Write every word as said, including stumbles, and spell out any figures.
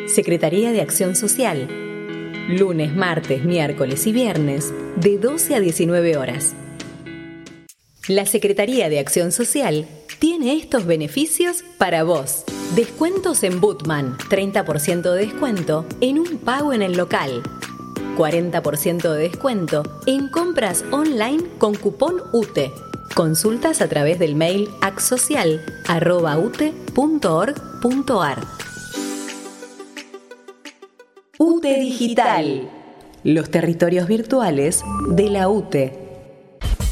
Secretaría de Acción Social. Lunes, martes, miércoles y viernes, de doce a diecinueve horas. La Secretaría de Acción Social tiene estos beneficios para vos. Descuentos en Bootman, treinta por ciento de descuento en un pago en el local. cuarenta por ciento de descuento en compras online con cupón U T E. Consultas a través del mail acsocial arroba u t e punto org punto a r. U T E Digital. Los territorios virtuales de la U T E.